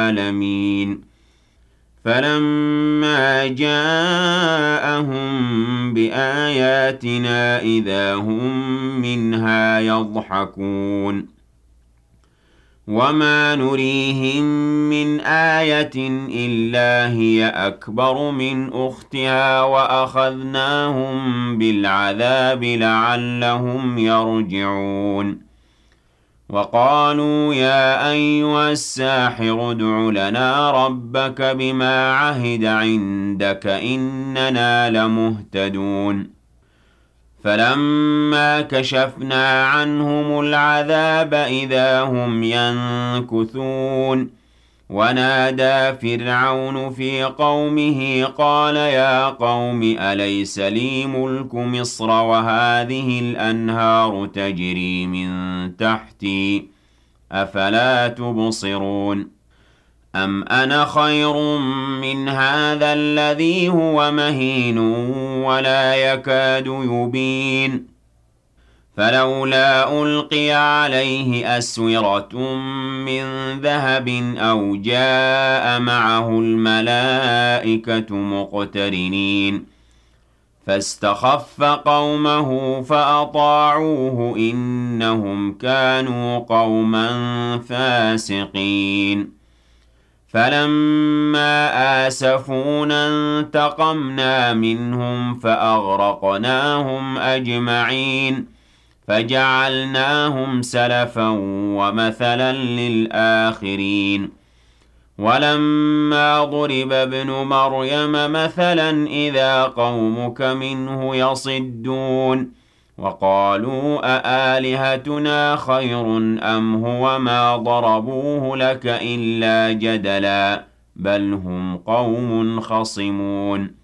العالمين فلما جاءهم بآياتنا إذا هم منها يضحكون وما نريهم من آية إلا هي أكبر من أختها وأخذناهم بالعذاب لعلهم يرجعون وقالوا يا أيها الساحر ادع لنا ربك بما عهد عندك إننا لمهتدون فلما كشفنا عنهم العذاب إذا هم ينكثون ونادى فرعون في قومه قال يا قوم أليس لي ملك مصر وهذه الأنهار تجري من تحتي أفلا تبصرون أم أنا خير من هذا الذي هو مهين ولا يكاد يبين فلولا ألقي عليه أسورة من ذهب أو جاء معه الملائكة مقترنين فاستخف قومه فأطاعوه إنهم كانوا قوما فاسقين فلما آسفونا انتقمنا منهم فأغرقناهم أجمعين فجعلناهم سلفا ومثلا للآخرين ولما ضرب ابن مريم مثلا إذا قومك منه يصدون وقالوا أآلهتنا خير أم هو ما ضربوه لك إلا جدلا بل هم قوم خصمون